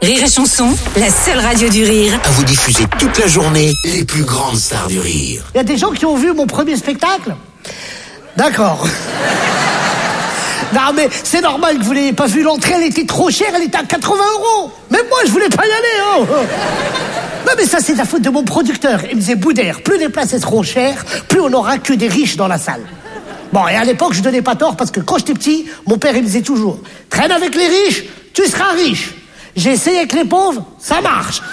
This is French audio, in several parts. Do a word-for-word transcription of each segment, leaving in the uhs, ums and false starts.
Rire et Chanson, la seule radio du rire. À vous diffuser toute la journée les plus grandes stars du rire. Il y a des gens qui ont vu mon premier spectacle ? D'accord. Non mais c'est normal que vous n'ayez pas vu l'entrée, elle était trop chère, elle était à quatre-vingts euros. Même moi je voulais pas y aller. Oh. Non mais ça c'est la faute de mon producteur. Il me disait Boudère, plus les places seront chères, plus on n'aura que des riches dans la salle. Bon, et à l'époque je donnais pas tort parce que quand j'étais petit, mon père il me disait toujours traîne avec les riches, tu seras riche. J'ai essayé avec les pauvres, ça marche.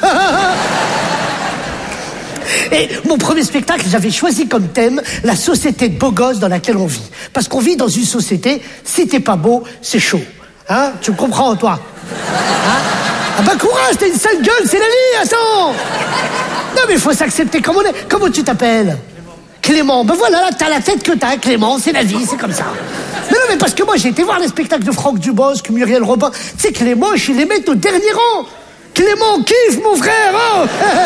Et mon premier spectacle, j'avais choisi comme thème la société de beaux gosses dans laquelle on vit. Parce qu'on vit dans une société, si t'es pas beau, c'est chaud. Hein ? Tu me comprends, toi ? Hein ? Ah bah courage, t'as une sale gueule, c'est la vie, attends ! Non mais il faut s'accepter comme on est. Comment tu t'appelles ? Clément. Ben voilà, là, t'as la tête que t'as, Clément, c'est la vie, c'est comme ça. Mais non, mais parce que moi, j'ai été voir les spectacles de Franck Dubosc, Muriel Robin. Tu sais que les moches, ils les mettent au dernier rang. Clément, kiffe, mon frère, oh.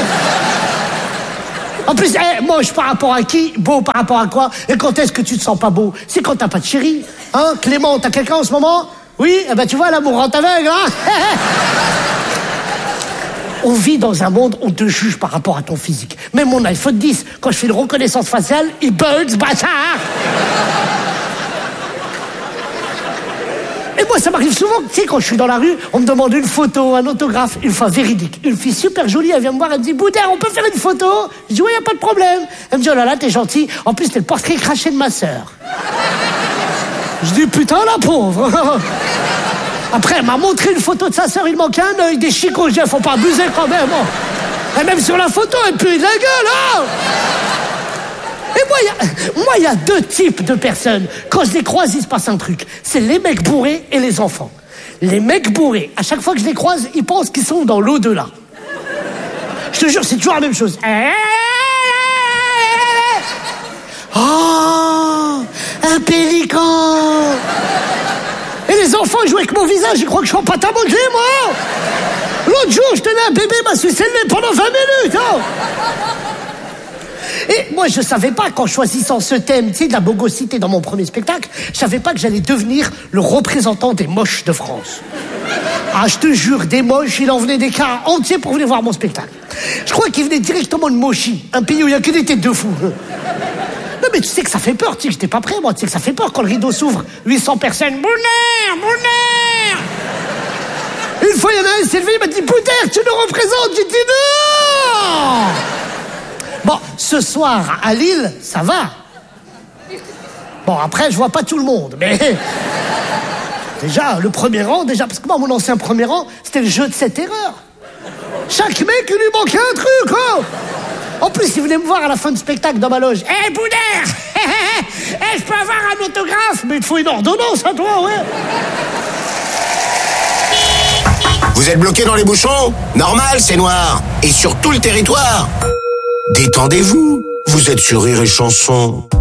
En plus, eh, moche par rapport à qui ? Beau par rapport à quoi ? Et quand est-ce que tu te sens pas beau ? C'est quand t'as pas de chérie. Hein ? Clément, t'as quelqu'un en ce moment ? Oui ? Eh ben tu vois, l'amour rend aveugle, hein. On vit dans un monde où on te juge par rapport à ton physique. Même mon iPhone dix, quand je fais une reconnaissance faciale, il bug, ce bâtard. Et moi, ça m'arrive souvent, tu sais, quand je suis dans la rue, on me demande une photo, un autographe, une fois véridique. Une fille super jolie, elle vient me voir, elle me dit « Boudère, on peut faire une photo ?» Je dis « Oui, y a pas de problème. » Elle me dit « Oh là là, t'es gentil. En plus, t'es le portrait craché de ma sœur. » Je dis « Putain, la pauvre. » Après, elle m'a montré une photo de sa sœur, il manquait un œil, des chicots, je dis « Faut pas abuser quand même. Oh. » Et même sur la photo, elle pue de la gueule, oh. Et moi, il y a, moi, il y a deux types de personnes. Quand je les croise, il se passe un truc. C'est les mecs bourrés et les enfants. Les mecs bourrés, à chaque fois que je les croise, ils pensent qu'ils sont dans l'au-delà. Je te jure, c'est toujours la même chose. Oh, un pélican. Et les enfants, ils jouent avec mon visage, ils croient que je suis en pâte à modeler, moi. L'autre jour, je tenais un bébé, m'a sucé le nez pendant vingt minutes. Oh. Et moi, je savais pas, qu'en choisissant ce thème, tu sais, de la bogosité dans mon premier spectacle, je savais pas que j'allais devenir le représentant des moches de France. Ah, je te jure, des moches, il en venait des cars entiers pour venir voir mon spectacle. Je crois qu'ils venaient directement de Mochi, un pays où il y a que des têtes de fous. Non, mais tu sais que ça fait peur, tu sais que j'étais pas prêt, moi, tu sais que ça fait peur quand le rideau s'ouvre. huit cents personnes, Boudère, Boudère. Une fois, il y en a un, il s'est levé, il m'a dit, Boudère, tu nous représentes. J'ai dit non. Bon, ce soir, à Lille, ça va. Bon, après, je vois pas tout le monde, mais... Déjà, le premier rang, déjà, parce que moi, mon ancien premier rang, c'était le jeu de cette erreur. Chaque mec, il lui manquait un truc, oh. En plus, il venait me voir à la fin du spectacle dans ma loge. Hé, hey, Boudère. Hey, je peux avoir un autographe? Mais il te faut une ordonnance à toi, ouais. Vous êtes bloqué dans les bouchons ? Normal, c'est noir. Et sur tout le territoire. Détendez-vous. Vous êtes sur Rire et Chanson.